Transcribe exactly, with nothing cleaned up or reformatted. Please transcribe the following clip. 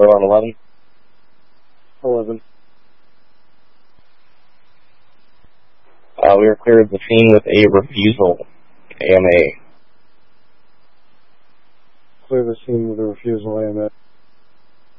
We're on eleven. eleven. Uh, we were cleared the scene with a refusal. A M A. Clear the scene with a refusal, A M A.